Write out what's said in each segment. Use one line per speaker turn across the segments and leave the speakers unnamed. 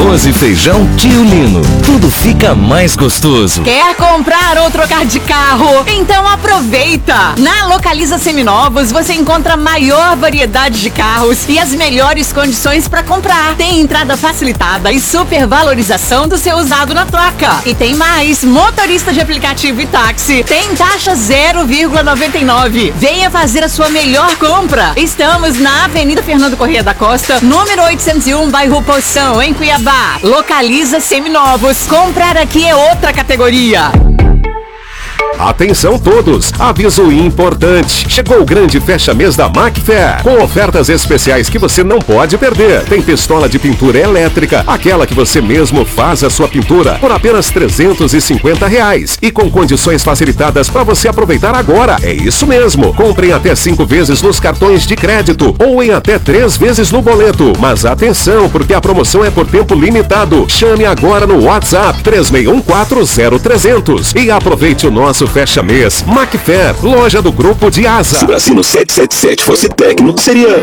arroz e feijão Tio Lino. Tudo fica mais gostoso.
Quer comprar ou trocar de carro? Então aproveita! Na Localiza Seminovos você encontra a maior variedade de carros e as melhores condições para comprar. Tem entrada facilitada e supervalorização do seu usado na troca. E tem mais, motorista de aplicativo e táxi tem taxa 0,99. Venha fazer a sua melhor compra. Estamos na Avenida Fernando Corrêa da Costa, número 801, bairro Poção, em Cuiabá. Localiza Seminovos. Comprar aqui é outra categoria.
Atenção todos, aviso importante, chegou o grande fecha-mês da Macfair, com ofertas especiais que você não pode perder. Tem pistola de pintura elétrica, aquela que você mesmo faz a sua pintura, por apenas R$350 e com condições facilitadas para você aproveitar agora. É isso mesmo, compre em até 5 vezes nos cartões de crédito ou em até 3 vezes no boleto. Mas atenção, porque a promoção é por tempo limitado. Chame agora no WhatsApp 36140300 e aproveite o nosso fecha-mês. Macfair, loja do Grupo de Asa.
Se o Brasino 777 fosse técnico, seria...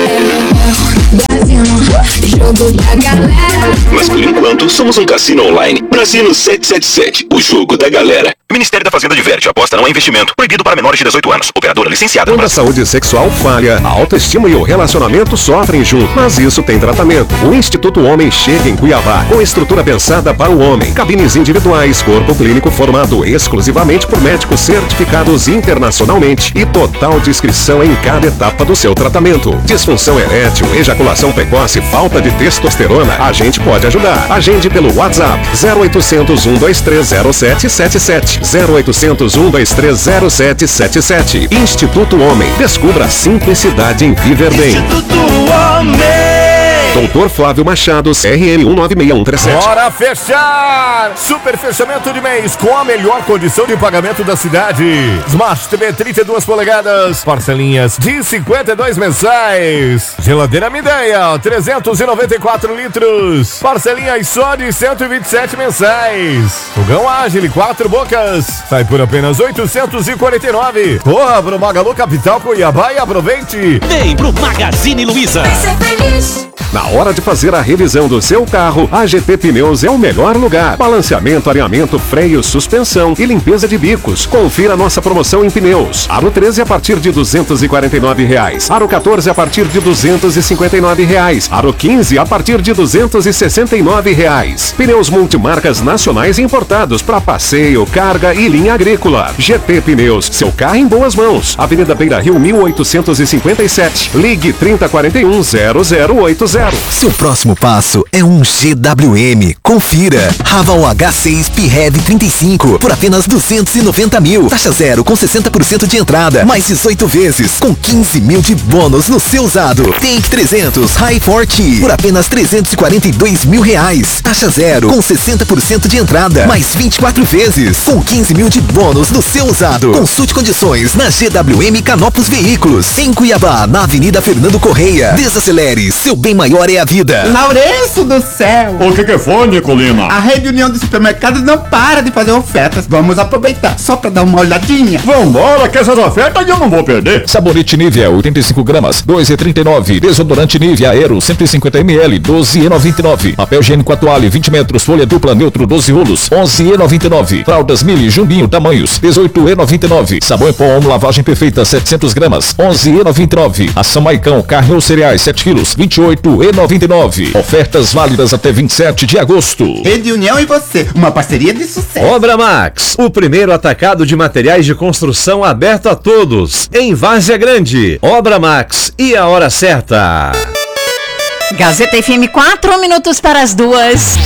Jogo da galera.
Mas por enquanto, somos um cassino online. Brasino 777, o jogo da galera. Ministério da Fazenda diverte, aposta não é investimento. Proibido para menores de 18 anos. Operadora licenciada.
Quando a saúde sexual falha, a autoestima e o relacionamento sofrem junto. Mas isso tem tratamento. O Instituto Homem chega em Cuiabá, com estrutura pensada para o homem. Cabines individuais, corpo clínico formado exclusivamente por médicos certificados internacionalmente e total discrição em cada etapa do seu tratamento. Disfunção erétil, ejaculação precoce, falta de testosterona, a gente pode ajudar. Agende pelo WhatsApp 0800 123 0777. 0800 123 0777. Instituto Homem. Descubra a simplicidade em viver bem.
Instituto Homem.
Doutor Flávio Machado, CRM 196137.
Bora fechar! Super fechamento de mês com a melhor condição de pagamento da cidade. Smart TV 32 polegadas, parcelinhas de 52 mensais. Geladeira Mideia, 394 litros, parcelinhas só de 127 mensais. Fogão Ágil, 4 bocas, sai por apenas 849. Corra pro Magalu Capital Cuiabá e aproveite.
Vem pro Magazine Luiza.
Na hora de fazer a revisão do seu carro, a GT Pneus é o melhor lugar. Balanceamento, alinhamento, freio, suspensão e limpeza de bicos. Confira nossa promoção em pneus. Aro 13 a partir de R$249. Aro 14 a partir de R$259. Aro 15 a partir de R$269. Pneus multimarcas nacionais importados para passeio, carga e linha agrícola. GT Pneus, seu carro em boas mãos. Avenida Beira Rio 1857. Ligue 3041-0080.
Seu próximo passo é um GWM. Confira. Raval H6 PHEV 35 por apenas 290 mil. Taxa zero com 60% de entrada. Mais 18 vezes com 15 mil de bônus no seu usado. Take 300 High Forte por apenas 342 mil reais. Taxa zero com 60% de entrada. Mais 24 vezes com 15 mil de bônus no seu usado. Consulte condições na GWM Canopus Veículos. Em Cuiabá, na Avenida Fernando Corrêa. Desacelere, seu bem maior é a vida.
Lourenço do céu!
O que foi, Nicolina?
A Rede União dos Supermercados não para de fazer ofertas. Vamos aproveitar só pra dar uma olhadinha.
Vambora, que essas ofertas eu não vou perder.
Sabonete Nivea, 85 gramas, 2,39. Desodorante Nivea Aero, 150 ml, 12,99. Papel higiênico Atuale, 20 metros, folha dupla neutro, 12 rolos, 11,99. Fraldas Mili, Jumbinho, tamanhos, 18,99. Sabão em pó, lavagem perfeita, 700 gramas, 11,99. Ação Maicão, carne ou cereais, 7 quilos, 28,99. Ofertas válidas até 27 de agosto.
Rede União e você, uma parceria de sucesso.
Obra Max, o primeiro atacado de materiais de construção aberto a todos, em Várzea Grande. Obra Max e a hora certa.
Gazeta FM, 4 minutos para as 2.